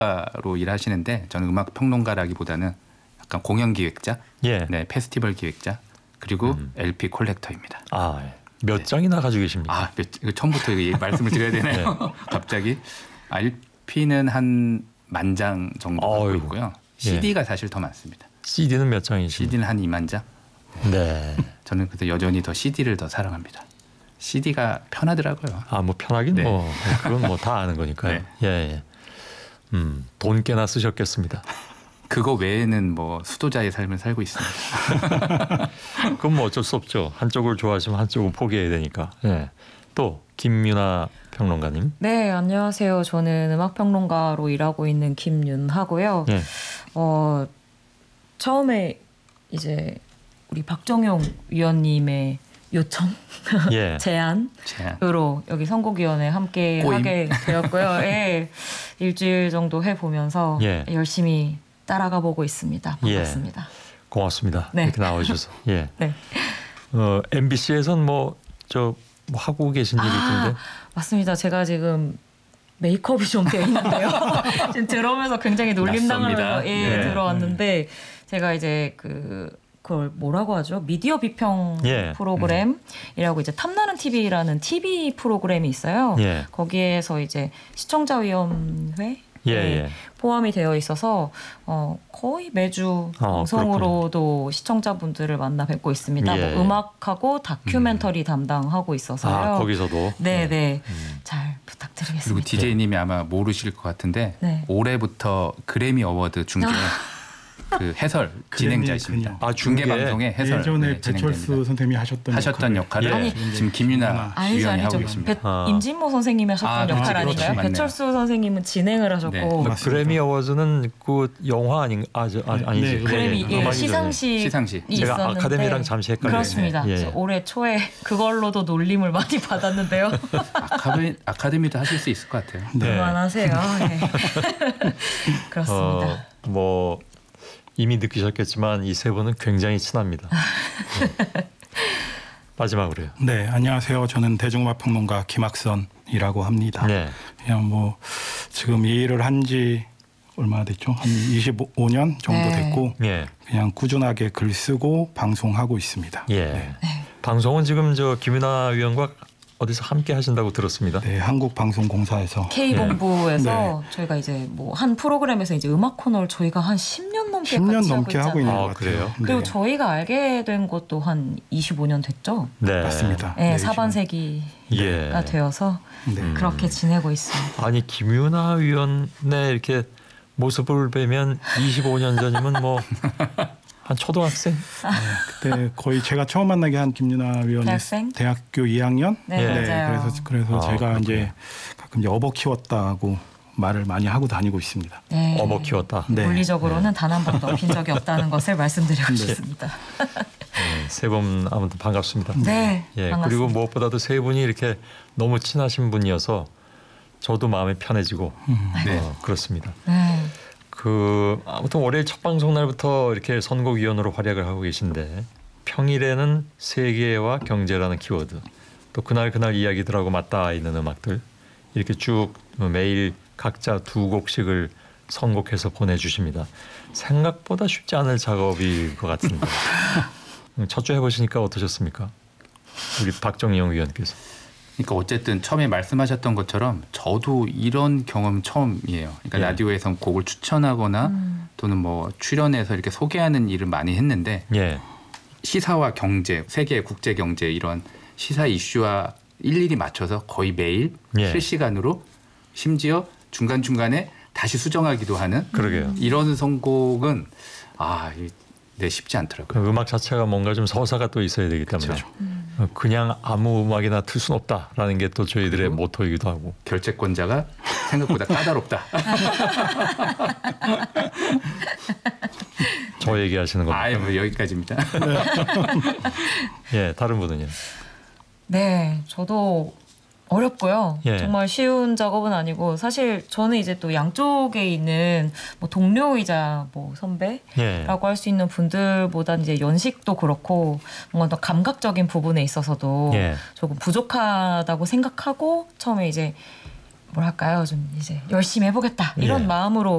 평론가로 일하시는데 저는 음악 평론가라기보다는 약간 공연 기획자, 예. 네, 페스티벌 기획자 그리고 LP 콜렉터입니다. 아, 몇 장이나 가지고 계십니까? 아, 처음부터 말씀을 드려야 되나요? 네. 갑자기 LP는 한 10,000장 정도 갖고 있고요. CD가 사실 더 많습니다. CD는 몇 장이십니까? CD는 한 20,000장. 네. 저는 그래서 여전히 더 CD를 더 사랑합니다. CD가 편하더라고요. 아, 뭐 편하긴 네. 뭐 그건 뭐 다 아는 거니까요. 네. 예. 돈 꽤나 쓰셨겠습니다. 그거 외에는 뭐 수도자의 삶을 살고 있습니다. 그건 뭐 어쩔 수 없죠. 한쪽을 좋아하시면 한쪽을 포기해야 되니까. 예. 또 김윤아 평론가님. 네, 안녕하세요. 저는 음악평론가로 일하고 있는 김윤하고요. 예. 처음에 이제 우리 박정용 위원님의 요청, 예. 제안으로 여기 선곡위원회 함께 꼬임. 하게 되었고요. 예, 일주일 정도 해보면서 예. 열심히 따라가 보고 있습니다. 반갑습니다. 고맙습니다. 네. 이렇게 나와주셔서. 예. 네. MBC에선 뭐 하고 계신 일이 있던데. 맞습니다. 제가 지금 메이크업이 좀 되어 있는데요. 지금 들어오면서 굉장히 놀림당하면서 네. 들어왔는데 제가 이제 그걸 뭐라고 하죠? 미디어 비평 예. 프로그램이라고 이제 탐나는 TV라는 TV 프로그램이 있어요. 예. 거기에서 이제 시청자위원회 예. 포함이 되어 있어서 거의 매주 방송으로도 시청자분들을 만나 뵙고 있습니다. 예. 뭐 음악하고 다큐멘터리 담당하고 있어서요. 아, 거기서도. 네. 잘 부탁드리겠습니다. 그리고 DJ님이 아마 모르실 것 같은데 네. 올해부터 그래미 어워드 중계 그 해설 진행자이십니다. 아, 중계 방송의 해설 예전에 배철수 선생님이 하셨던 역할을 지금 김윤아 위원이 하고 계십니다. 임진모 선생님이 하셨던 역할 아닌가요? 맞네요. 배철수 선생님은 진행을 하셨고 그래미 어워즈는 그 영화 아니지? 네, 그래미 시상식이 시상식. 제가 있었는데 아카데미랑 잠시 헷갈려요. 그렇습니다. 예. 올해 초에 그걸로도 놀림을 많이 받았는데요. 아카데미도 하실 수 있을 것 같아요. 네. 그만하세요. 네. 그렇습니다. 뭐 이미 느끼셨겠지만 이 세 분은 굉장히 친합니다. 네. 마지막으로요. 네, 안녕하세요. 저는 대중음악 평론가 김학선이라고 합니다. 네. 그냥 뭐 지금 이 일을 한 지 얼마나 됐죠? 한 25년 정도 네. 됐고 예. 그냥 꾸준하게 글 쓰고 방송하고 있습니다. 예. 네. 방송은 지금 김윤아 위원과 어디서 함께 하신다고 들었습니다. 네, 한국방송공사에서 K본부에서 저희가 이제 뭐 한 프로그램에서 이제 음악 코너를 저희가 한 10년 넘게 10년 같이 넘게 하고 있는 것 같아요. 그래요? 그리고 저희가 알게 된 것도 한 25년 됐죠. 네. 맞습니다. 네, 네, 사반세기가 예. 되어서 네. 그렇게 지내고 있습니다. 아니 김윤아 위원의 이렇게 모습을 뵈면 25년 전이면 뭐 한 초등학생? 그때 거의 제가 처음 만나게 한 김윤아 위원이 대학생? 대학교 2학년. 네, 맞아요. 그래서 제가 그렇군요. 이제 가끔 이제 어버 키웠다고 말을 많이 하고 다니고 있습니다. 네. 어버 키웠다. 네. 물리적으로는 단 한 번도 빈 적이 없다는 것을 말씀드리고 싶습니다. 네, 세 분 아무튼 반갑습니다. 네, 예, 반갑습니다. 그리고 무엇보다도 세 분이 이렇게 너무 친하신 분이어서 저도 마음이 편해지고 그렇습니다. 네. 아무튼 월요일 첫 방송 날부터 이렇게 선곡위원으로 활약을 하고 계신데 평일에는 세계와 경제라는 키워드 또 그날 이야기들하고 맞닿아 있는 음악들 이렇게 쭉 매일 각자 2곡씩을 선곡해서 보내주십니다. 생각보다 쉽지 않을 작업일 것 같은데 첫 주 해보시니까 어떠셨습니까? 우리 박정영 위원께서. 그러니까 어쨌든 처음에 말씀하셨던 것처럼 저도 이런 경험 처음이에요. 그러니까 예. 라디오에서 곡을 추천하거나 또는 뭐 출연해서 이렇게 소개하는 일을 많이 했는데 예. 시사와 경제, 세계 국제 경제 이런 시사 이슈와 일일이 맞춰서 거의 매일 예. 실시간으로 심지어 중간중간에 다시 수정하기도 하는 그러게요. 이런 선곡은 쉽지 않더라고요. 음악 자체가 뭔가 좀 서사가 또 있어야 되기 때문에 그냥 아무 음악이나 틀 수는 없다라는 게 또 저희들의 모토이기도 하고 결재권자가 생각보다 까다롭다. 저 얘기하시는 겁니다. 뭐 여기까지입니다. 예, 다른 분은요? 네, 저도 어렵고요. 예. 정말 쉬운 작업은 아니고 사실 저는 이제 또 양쪽에 있는 뭐 동료이자 뭐 선배라고 예. 할 수 있는 분들보다는 이제 연식도 그렇고 뭔가 더 감각적인 부분에 있어서도 예. 조금 부족하다고 생각하고 처음에 이제 뭐랄까요, 좀 이제 열심히 해보겠다 이런 예. 마음으로